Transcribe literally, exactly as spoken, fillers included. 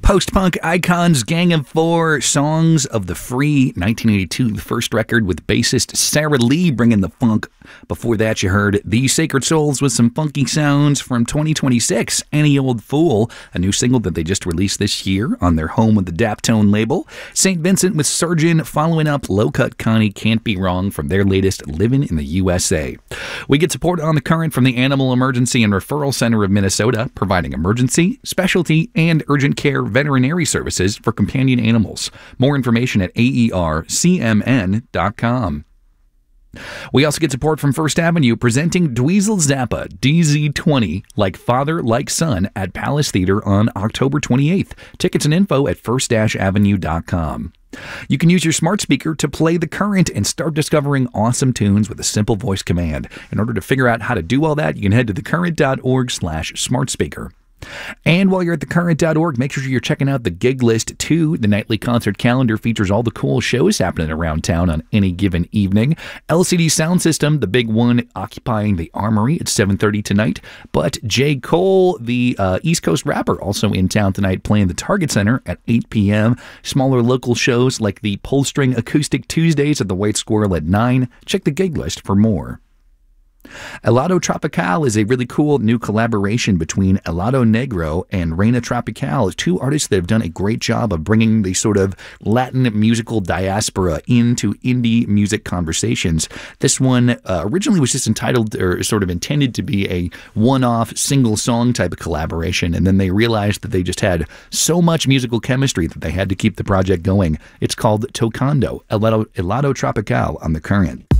Post-punk icons Gang of Four, Songs of the Free, nineteen eighty-two, the first record with bassist Sarah Lee bringing the funk. Before that, you heard The Sacred Souls with some funky sounds from twenty twenty-six, Any Old Fool, a new single that they just released this year on their Home with the Daptone label. Saint Vincent with Surgeon, following up Low Cut Connie, Can't Be Wrong from their latest Livin' in the U S A. We get support on the current from the Animal Emergency and Referral Center of Minnesota, providing emergency, specialty, and urgent care veterinary services for companion animals. More information at A E R C M N dot com. We also get support from First Avenue, presenting Dweezil Zappa D Z twenty, Like Father, Like Son, at Palace Theater on October twenty-eighth. Tickets and info at first avenue dot com. You can use your smart speaker to play The Current and start discovering awesome tunes with a simple voice command. In order to figure out how to do all that, you can head to thecurrent.org slash smart speaker. And while you're at thecurrent dot org, make sure you're checking out the gig list too. The nightly concert calendar features all the cool shows happening around town on any given evening. L C D Sound System, the big one, occupying the Armory at seven thirty tonight. But J. Cole, the uh, East Coast rapper, also in town tonight, playing the Target Center at eight p.m. Smaller local shows like the Pull String Acoustic Tuesdays at the White Squirrel at nine. Check the gig list for more. Helado Tropical is a really cool new collaboration between Helado Negro and Reina Tropical, two artists that have done a great job of bringing the sort of Latin musical diaspora into indie music conversations. This one uh, originally was just entitled, or sort of intended to be, a one-off single song type of collaboration, and then they realized that they just had so much musical chemistry that they had to keep the project going. It's called Tocando, Helado, Helado Tropical on The Current.